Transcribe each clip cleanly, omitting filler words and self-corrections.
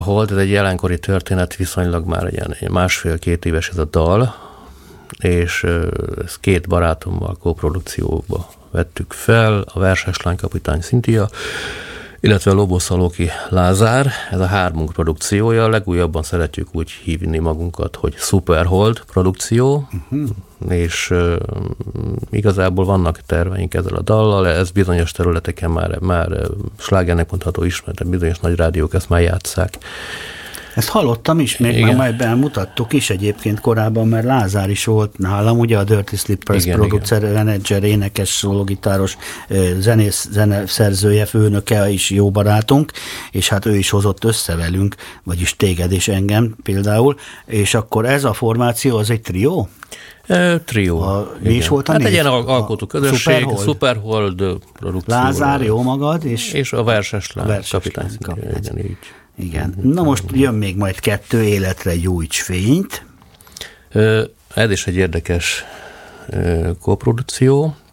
Hold, ez egy jelenkori történet, viszonylag már egy másfél-két éves ez a dal, és ezt két barátommal koprodukcióba vettük fel, a Verses lány kapitány Cynthia, illetve a Loboszalóki Lázár, ez a hármunk produkciója, legújabban szeretjük úgy hívni magunkat, hogy Superhold produkció, és igazából vannak terveink ezzel a dallal, ez bizonyos területeken már slágernek mondható ismert, de bizonyos nagy rádiók ezt már játsszák. Ezt hallottam is, még már majd bemutattuk is egyébként korábban, mert Lázár is volt nálam, ugye a Dirty Slippers producer, menedzser, énekes, szólógitáros, zeneszerzője, főnöke is jó barátunk, és hát ő is hozott össze velünk, vagyis téged és engem például, és akkor ez a formáció, az egy trió? Trió. Mi is volt a név? Hát egy ilyen alkotó közösség, Superhold produkció. Lázár, jó magad, és a Verses lány kapitány. Igen. Na most jön még majd 2, Életre gyújts fényt. Ez is egy érdekes koprodukció.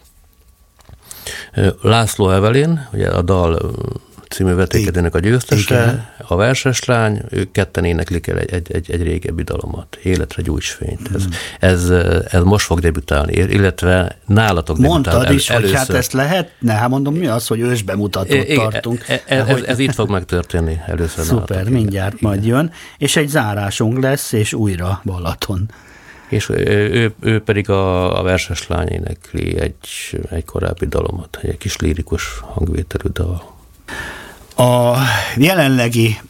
László Evelyn, ugye a dal című vetékedőnek a győztese, igen. A Verses lány, ők ketten éneklik el egy régebbi dalomat, Életre gyújts fényt. Ez most fog debütálni, illetve nálatok debütálni. Mondtad is, először. Hogy hát ezt lehetne, hát mondom, mi az, hogy ősbemutatót tartunk. Ez itt fog megtörténni először. Szuper, nálatok, mindjárt igen. Majd jön, és egy zárásunk lesz, és újra Balaton. És ő pedig a Verses lány énekli egy korábbi dalomat, egy kis lírikus hangvételű dal. A jelenlegi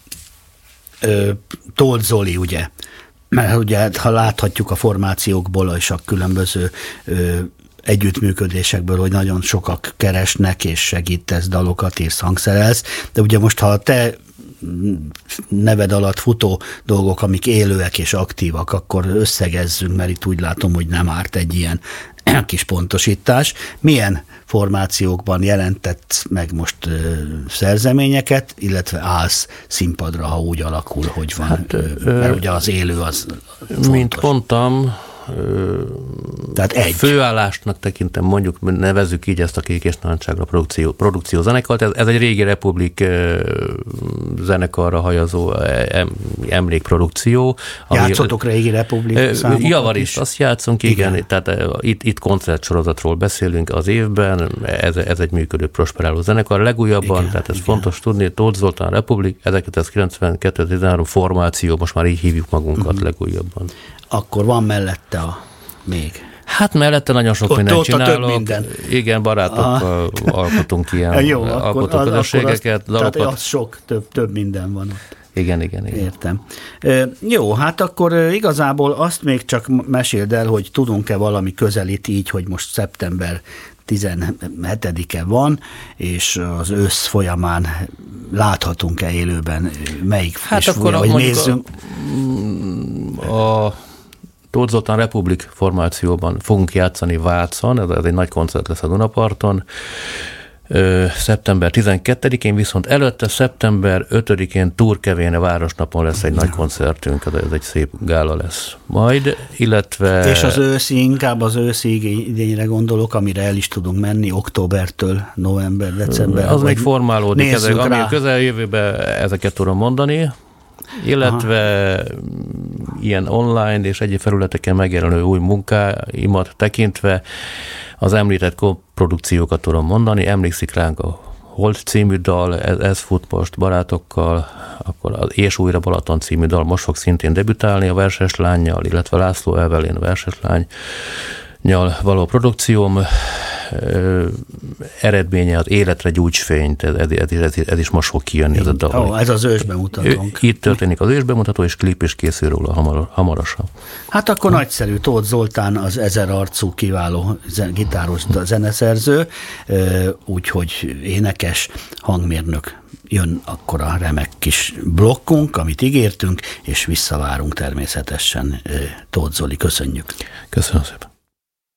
Tóth Zoli, ugye, mert ugye, ha láthatjuk a formációkból és a különböző együttműködésekből, hogy nagyon sokak keresnek, és segítesz dalokat, és hangszerelsz, de ugye most, ha a te neved alatt futó dolgok, amik élőek és aktívak, akkor összegezzünk, mert itt úgy látom, hogy nem árt egy ilyen kis pontosítás. Milyen formációkban jelentett meg most szerzeményeket, illetve állsz színpadra, ha úgy alakul, hogy van, hát, mert ugye az élő az fontos. Mint mondtam, tehát főállásnak tekintem, mondjuk nevezzük így ezt a Kék és Narancsárga produkció zenekart. Ez egy régi Republik zenekarra hajazó emlékprodukció. Játszotok régi Republik számokat Javarészt, azt játszunk, igen. Tehát itt koncertsorozatról beszélünk az évben, ez egy működő, prosperáló zenekar. Legújabban, igen, tehát ez fontos tudni, Tóth Zoltán Republik, 1992-13 formáció, most már így hívjuk magunkat legújabban. Akkor van mellette még. Hát mellette nagyon sok mindent csinálok. Több minden. Igen, barátokkal alkotunk ilyen alkotóközösségeket. Tehát az sok, több minden van ott. Igen. Értem. Jó, hát akkor igazából azt még csak meséld el, hogy tudunk-e valami közelít így, hogy most szeptember 17-e van, és az ősz folyamán láthatunk-e élőben melyik hát akkor hogy nézzünk. A Tóth Zoltán Republik formációban fogunk játszani Vácon, ez egy nagy koncert lesz a Dunaparton, szeptember 12-én, viszont előtte szeptember 5-én Turkevén a Városnapon lesz egy nagy koncertünk, ez egy szép gála lesz majd, illetve... És az őszi, inkább az őszi idényre gondolok, amire el is tudunk menni októbertől november, december. Az még formálódik, ami a közeljövőben ezeket tudom mondani, illetve ilyen online és egyéb felületeken megjelenő új munkáimat tekintve az említett produkciókat tudom mondani, emlékszik ránk a Hold című dal, ez fut most barátokkal, akkor az És újra Balaton című dal most fog szintén debütálni a Verses lánnyal, illetve László Evelyn Verses lánynyal való produkcióm. Eredménye az Életre gyújts fényt, ez is most fog kijönni ez a dal. Ez az ősbemutatónk. Itt történik az ősbemutató, és klip is készül róla hamarosan. Hát akkor nagyszerű, Tóth Zoltán az 1000 arcú kiváló gitáros zeneszerző, úgyhogy énekes, hangmérnök. Jön akkor a remek kis blokkunk, amit ígértünk, és visszavárunk természetesen. Tóth Zoli, köszönjük. Köszönöm szépen.